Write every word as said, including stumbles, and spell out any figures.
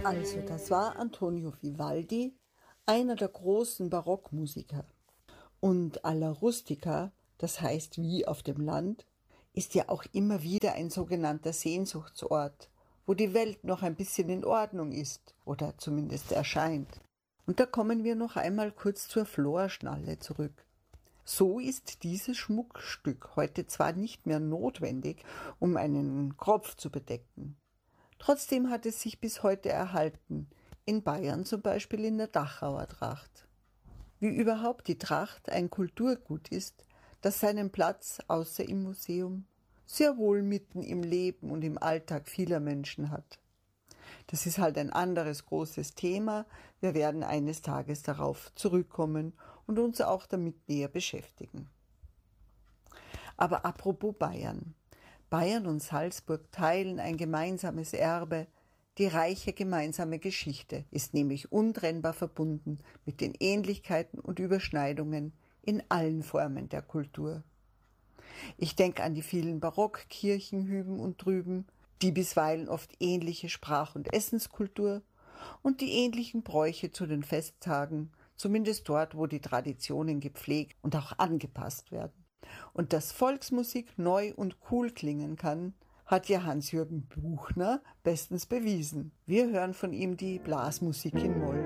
Also, das war Antonio Vivaldi, einer der großen Barockmusiker. Und Alla Rustica, das heißt wie auf dem Land, ist ja auch immer wieder ein sogenannter Sehnsuchtsort, wo die Welt noch ein bisschen in Ordnung ist oder zumindest erscheint. Und da kommen wir noch einmal kurz zur Florschnalle zurück. So ist dieses Schmuckstück heute zwar nicht mehr notwendig, um einen Kopf zu bedecken. Trotzdem hat es sich bis heute erhalten, in Bayern zum Beispiel in der Dachauer Tracht. Wie überhaupt die Tracht ein Kulturgut ist, das seinen Platz außer im Museum sehr wohl mitten im Leben und im Alltag vieler Menschen hat. Das ist halt ein anderes großes Thema. Wir werden eines Tages darauf zurückkommen und uns auch damit näher beschäftigen. Aber apropos Bayern. Bayern und Salzburg teilen ein gemeinsames Erbe. Die reiche gemeinsame Geschichte ist nämlich untrennbar verbunden mit den Ähnlichkeiten und Überschneidungen in allen Formen der Kultur. Ich denke an die vielen Barockkirchen hüben und drüben, die bisweilen oft ähnliche Sprach- und Essenskultur und die ähnlichen Bräuche zu den Festtagen, zumindest dort, wo die Traditionen gepflegt und auch angepasst werden. Und dass Volksmusik neu und cool klingen kann, hat ja Hans-Jürgen Buchner bestens bewiesen. Wir hören von ihm die Blasmusik in Moll.